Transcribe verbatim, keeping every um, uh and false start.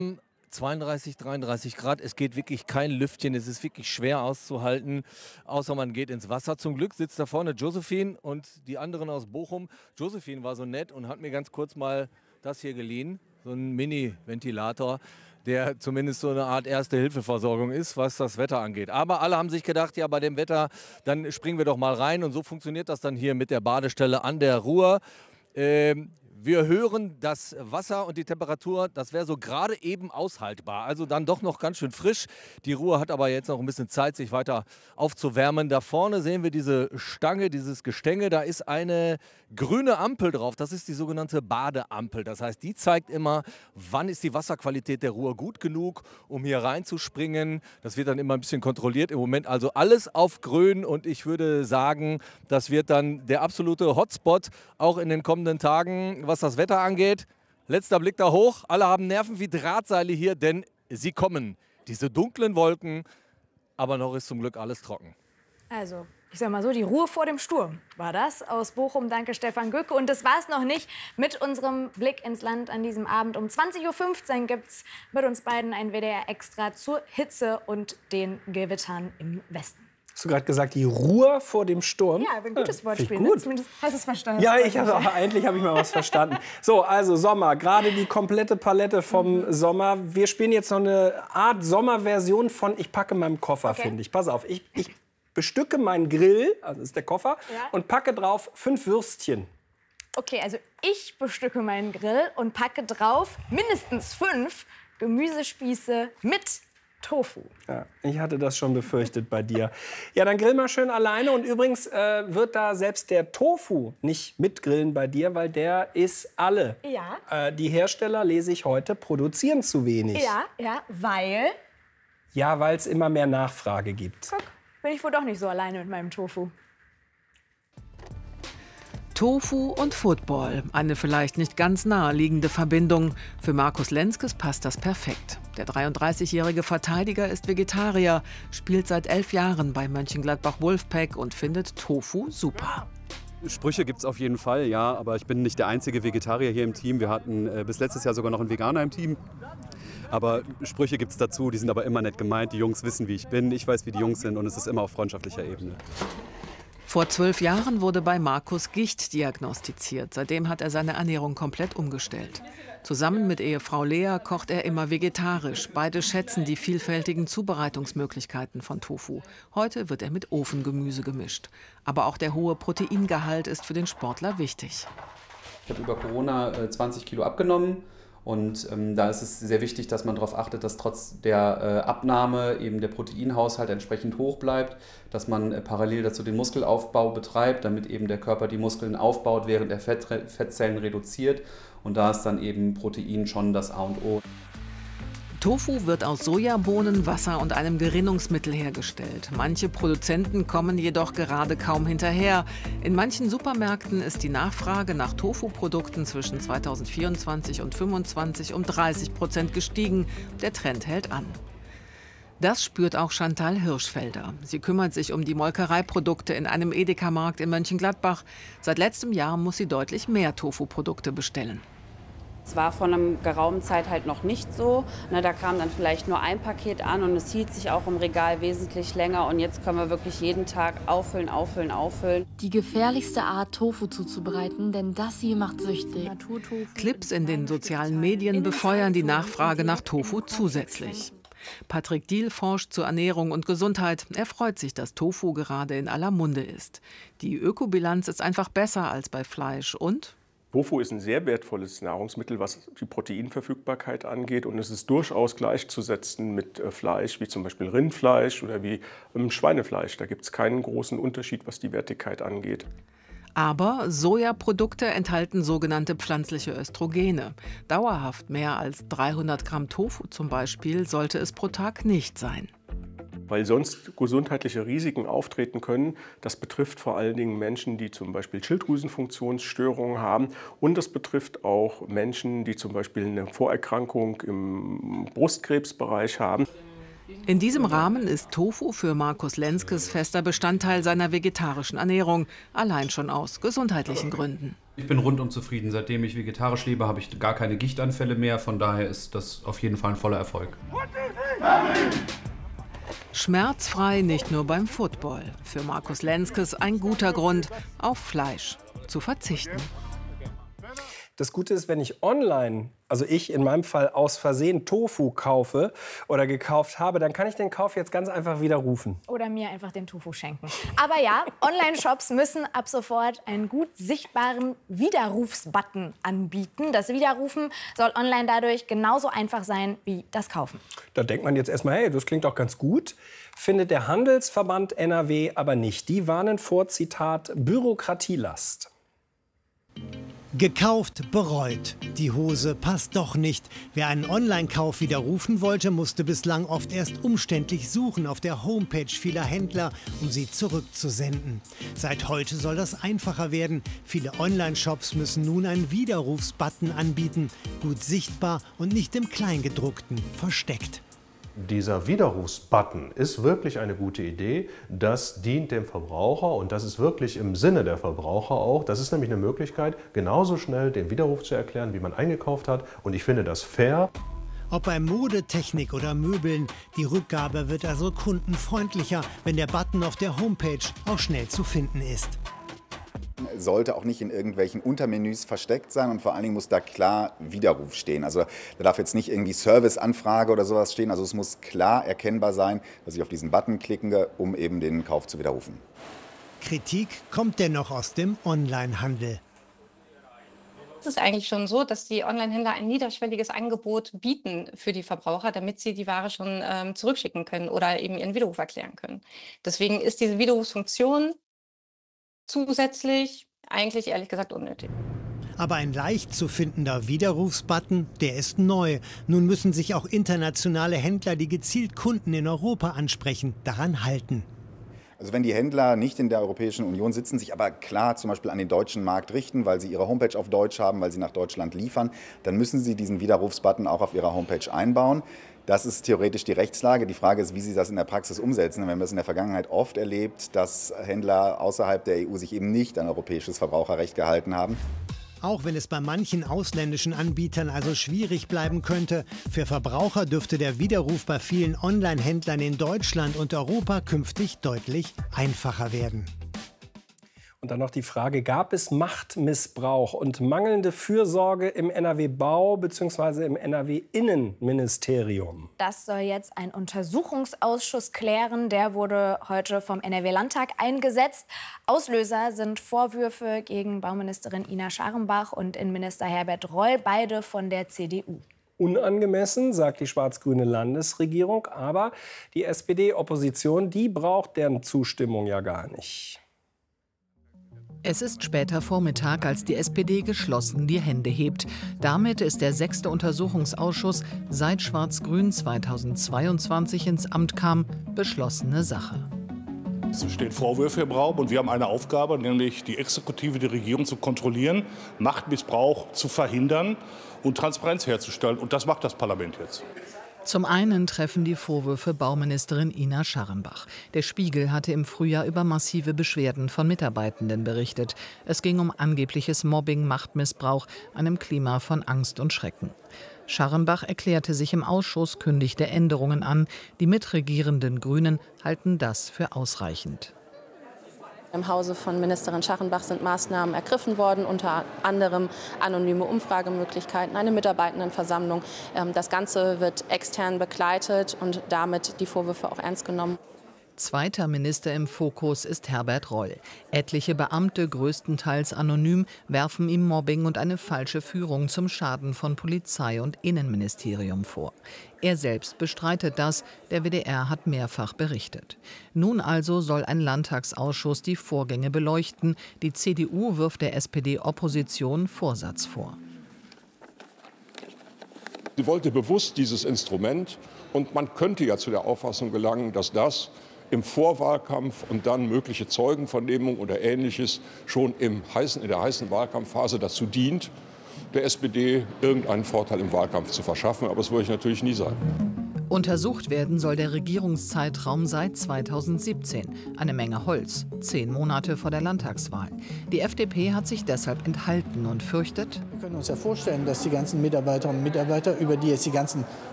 zweiunddreißig, dreiunddreißig Grad, es geht wirklich kein Lüftchen, es ist wirklich schwer auszuhalten, außer man geht ins Wasser. Zum Glück sitzt da vorne Josephine und die anderen aus Bochum. Josephine war so nett und hat mir ganz kurz mal das hier geliehen, so ein Mini-Ventilator, der zumindest so eine Art Erste-Hilfe-Versorgung ist, was das Wetter angeht. Aber alle haben sich gedacht, ja, bei dem Wetter, dann springen wir doch mal rein. Und so funktioniert das dann hier mit der Badestelle an der Ruhr. Ähm, Wir hören das Wasser und die Temperatur, das wäre so gerade eben aushaltbar. Also dann doch noch ganz schön frisch. Die Ruhr hat aber jetzt noch ein bisschen Zeit, sich weiter aufzuwärmen. Da vorne sehen wir diese Stange, dieses Gestänge. Da ist eine grüne Ampel drauf. Das ist die sogenannte Badeampel. Das heißt, die zeigt immer, wann ist die Wasserqualität der Ruhr gut genug, um hier reinzuspringen. Das wird dann immer ein bisschen kontrolliert. Im Moment also alles auf grün. Und ich würde sagen, das wird dann der absolute Hotspot auch in den kommenden Tagen, was das Wetter angeht. Letzter Blick da hoch. Alle haben Nerven wie Drahtseile hier, denn sie kommen. Diese dunklen Wolken, aber noch ist zum Glück alles trocken. Also, ich sag mal so, die Ruhe vor dem Sturm war das aus Bochum. Danke, Stefan Gücke. Und das war es noch nicht mit unserem Blick ins Land an diesem Abend. Um zwanzig Uhr fünfzehn gibt es mit uns beiden ein W D R-Extra zur Hitze und den Gewittern im Westen. Hast du gerade gesagt, die Ruhe vor dem Sturm? Ja, ein gutes Wortspiel. Gut. Ne? Zumindest hast du es verstanden. Ja, ich habe endlich habe ich mal was verstanden. So, also Sommer, gerade die komplette Palette vom mhm. Sommer. Wir spielen jetzt noch eine Art Sommerversion von Ich packe meinen Koffer, okay. finde ich. Pass auf, ich, ich bestücke meinen Grill, also das ist der Koffer, ja. und packe drauf fünf Würstchen. Okay, also ich bestücke meinen Grill und packe drauf mindestens fünf Gemüsespieße mit Tofu. Ja, ich hatte das schon befürchtet bei dir. Ja, dann grill mal schön alleine. Und übrigens äh, wird da selbst der Tofu nicht mitgrillen bei dir, weil der ist alle. Ja. Äh, die Hersteller, lese ich heute, produzieren zu wenig. Ja, ja, weil? Ja, weil es immer mehr Nachfrage gibt. Guck, bin ich wohl doch nicht so alleine mit meinem Tofu. Tofu und Football, eine vielleicht nicht ganz naheliegende Verbindung. Für Markus Lenskes passt das perfekt. Der dreiunddreißigjährige Verteidiger ist Vegetarier, spielt seit elf Jahren bei Mönchengladbach Wolfpack und findet Tofu super. Sprüche gibt es auf jeden Fall, ja, aber ich bin nicht der einzige Vegetarier hier im Team. Wir hatten äh, bis letztes Jahr sogar noch einen Veganer im Team. Aber Sprüche gibt es dazu, die sind aber immer nett gemeint. Die Jungs wissen, wie ich bin, ich weiß, wie die Jungs sind und es ist immer auf freundschaftlicher Ebene. Vor zwölf Jahren wurde bei Markus Gicht diagnostiziert. Seitdem hat er seine Ernährung komplett umgestellt. Zusammen mit Ehefrau Lea kocht er immer vegetarisch. Beide schätzen die vielfältigen Zubereitungsmöglichkeiten von Tofu. Heute wird er mit Ofengemüse gemischt. Aber auch der hohe Proteingehalt ist für den Sportler wichtig. Ich habe über Corona äh, zwanzig Kilo abgenommen. Und ähm, da ist es sehr wichtig, dass man darauf achtet, dass trotz der äh, Abnahme eben der Proteinhaushalt entsprechend hoch bleibt, dass man äh, parallel dazu den Muskelaufbau betreibt, damit eben der Körper die Muskeln aufbaut, während er Fett, Fettzellen reduziert. Und da ist dann eben Protein schon das A und O. Tofu wird aus Sojabohnen, Wasser und einem Gerinnungsmittel hergestellt. Manche Produzenten kommen jedoch gerade kaum hinterher. In manchen Supermärkten ist die Nachfrage nach Tofu-Produkten zwischen zweitausendvierundzwanzig und zweitausendfünfundzwanzig um dreißig Prozent gestiegen. Der Trend hält an. Das spürt auch Chantal Hirschfelder. Sie kümmert sich um die Molkereiprodukte in einem Edeka-Markt in Mönchengladbach. Seit letztem Jahr muss sie deutlich mehr Tofu-Produkte bestellen. Es war vor einer geraumen Zeit halt noch nicht so. Ne, da kam dann vielleicht nur ein Paket an und es hielt sich auch im Regal wesentlich länger. Und jetzt können wir wirklich jeden Tag auffüllen, auffüllen, auffüllen. Die gefährlichste Art, Tofu zuzubereiten, denn das hier macht süchtig. Clips in den sozialen Medien befeuern die Nachfrage nach Tofu zusätzlich. Patrick Diehl forscht zur Ernährung und Gesundheit. Er freut sich, dass Tofu gerade in aller Munde ist. Die Ökobilanz ist einfach besser als bei Fleisch und... Tofu ist ein sehr wertvolles Nahrungsmittel, was die Proteinverfügbarkeit angeht. Und es ist durchaus gleichzusetzen mit Fleisch, wie zum Beispiel Rindfleisch oder wie Schweinefleisch. Da gibt es keinen großen Unterschied, was die Wertigkeit angeht. Aber Sojaprodukte enthalten sogenannte pflanzliche Östrogene. Dauerhaft mehr als dreihundert Gramm Tofu zum Beispiel sollte es pro Tag nicht sein. Weil sonst gesundheitliche Risiken auftreten können. Das betrifft vor allen Dingen Menschen, die zum Beispiel Schilddrüsenfunktionsstörungen haben. Und das betrifft auch Menschen, die zum Beispiel eine Vorerkrankung im Brustkrebsbereich haben. In diesem Rahmen ist Tofu für Markus Lenskes fester Bestandteil seiner vegetarischen Ernährung, allein schon aus gesundheitlichen Gründen. Ich bin rundum zufrieden. Seitdem ich vegetarisch lebe, habe ich gar keine Gichtanfälle mehr. Von daher ist das auf jeden Fall ein voller Erfolg. Schmerzfrei nicht nur beim Football. Für Markus Lenskes ein guter Grund, auf Fleisch zu verzichten. Das Gute ist, wenn ich online, also ich in meinem Fall aus Versehen Tofu kaufe oder gekauft habe, dann kann ich den Kauf jetzt ganz einfach widerrufen. Oder mir einfach den Tofu schenken. Aber ja, Online-Shops müssen ab sofort einen gut sichtbaren Widerrufsbutton anbieten. Das Widerrufen soll online dadurch genauso einfach sein wie das Kaufen. Da denkt man jetzt erstmal, hey, das klingt doch ganz gut. Findet der Handelsverband N R W aber nicht. Die warnen vor, Zitat, Bürokratielast. Gekauft, bereut. Die Hose passt doch nicht. Wer einen Online-Kauf widerrufen wollte, musste bislang oft erst umständlich suchen auf der Homepage vieler Händler, um sie zurückzusenden. Seit heute soll das einfacher werden. Viele Online-Shops müssen nun einen Widerrufsbutton anbieten. Gut sichtbar und nicht im Kleingedruckten versteckt. Dieser Widerrufsbutton ist wirklich eine gute Idee. Das dient dem Verbraucher und das ist wirklich im Sinne der Verbraucher auch. Das ist nämlich eine Möglichkeit, genauso schnell den Widerruf zu erklären, wie man eingekauft hat. Und ich finde das fair. Ob bei Mode, Technik oder Möbeln, die Rückgabe wird also kundenfreundlicher, wenn der Button auf der Homepage auch schnell zu finden ist. Sollte auch nicht in irgendwelchen Untermenüs versteckt sein und vor allen Dingen muss da klar Widerruf stehen. Also da darf jetzt nicht irgendwie Serviceanfrage oder sowas stehen. Also es muss klar erkennbar sein, dass ich auf diesen Button klicke, um eben den Kauf zu widerrufen. Kritik kommt dennoch aus dem Onlinehandel. Es ist eigentlich schon so, dass die Onlinehändler ein niederschwelliges Angebot bieten für die Verbraucher, damit sie die Ware schon ähm, zurückschicken können oder eben ihren Widerruf erklären können. Deswegen ist diese Widerrufsfunktion zusätzlich eigentlich ehrlich gesagt unnötig. Aber ein leicht zu findender Widerrufsbutton, der ist neu. Nun müssen sich auch internationale Händler, die gezielt Kunden in Europa ansprechen, daran halten. Also wenn die Händler nicht in der Europäischen Union sitzen, sich aber klar zum Beispiel an den deutschen Markt richten, weil sie ihre Homepage auf Deutsch haben, weil sie nach Deutschland liefern, dann müssen sie diesen Widerrufsbutton auch auf ihrer Homepage einbauen. Das ist theoretisch die Rechtslage. Die Frage ist, wie sie das in der Praxis umsetzen. Wir haben das in der Vergangenheit oft erlebt, dass Händler außerhalb der E U sich eben nicht an europäisches Verbraucherrecht gehalten haben. Auch wenn es bei manchen ausländischen Anbietern also schwierig bleiben könnte, für Verbraucher dürfte der Widerruf bei vielen Online-Händlern in Deutschland und Europa künftig deutlich einfacher werden. Und dann noch die Frage, gab es Machtmissbrauch und mangelnde Fürsorge im N R W-Bau bzw. im N R W-Innenministerium? Das soll jetzt ein Untersuchungsausschuss klären. Der wurde heute vom N R W-Landtag eingesetzt. Auslöser sind Vorwürfe gegen Bauministerin Ina Scharrenbach und Innenminister Herbert Reul, beide von der C D U. Unangemessen, sagt die schwarz-grüne Landesregierung. Aber die S P D-Opposition, die braucht deren Zustimmung ja gar nicht. Es ist später Vormittag, als die S P D geschlossen die Hände hebt. Damit ist der sechste Untersuchungsausschuss, seit Schwarz-Grün zweitausendzweiundzwanzig ins Amt kam, beschlossene Sache. Es stehen Vorwürfe im Raum und wir haben eine Aufgabe, nämlich die Exekutive, die Regierung zu kontrollieren, Machtmissbrauch zu verhindern und Transparenz herzustellen. Und das macht das Parlament jetzt. Zum einen treffen die Vorwürfe Bauministerin Ina Scharrenbach. Der Spiegel hatte im Frühjahr über massive Beschwerden von Mitarbeitenden berichtet. Es ging um angebliches Mobbing, Machtmissbrauch, einem Klima von Angst und Schrecken. Scharrenbach erklärte sich im Ausschuss, kündigte Änderungen an. Die mitregierenden Grünen halten das für ausreichend. Im Hause von Ministerin Scharrenbach sind Maßnahmen ergriffen worden, unter anderem anonyme Umfragemöglichkeiten, eine Mitarbeitendenversammlung. Das Ganze wird extern begleitet und damit die Vorwürfe auch ernst genommen. Zweiter Minister im Fokus ist Herbert Reul. Etliche Beamte, größtenteils anonym, werfen ihm Mobbing und eine falsche Führung zum Schaden von Polizei und Innenministerium vor. Er selbst bestreitet das, der W D R hat mehrfach berichtet. Nun also soll ein Landtagsausschuss die Vorgänge beleuchten. Die C D U wirft der S P D-Opposition Vorsatz vor. Sie wollte bewusst dieses Instrument und man könnte ja zu der Auffassung gelangen, dass das im Vorwahlkampf und dann mögliche Zeugenvernehmung oder Ähnliches schon im heißen, in der heißen Wahlkampfphase dazu dient, der S P D irgendeinen Vorteil im Wahlkampf zu verschaffen. Aber das würde ich natürlich nie sagen. Untersucht werden soll der Regierungszeitraum seit zweitausendsiebzehn. Eine Menge Holz, zehn Monate vor der Landtagswahl. Die F D P hat sich deshalb enthalten und fürchtet: Wir können uns ja vorstellen, dass die ganzen Mitarbeiterinnen und Mitarbeiter, über die jetzt die ganzen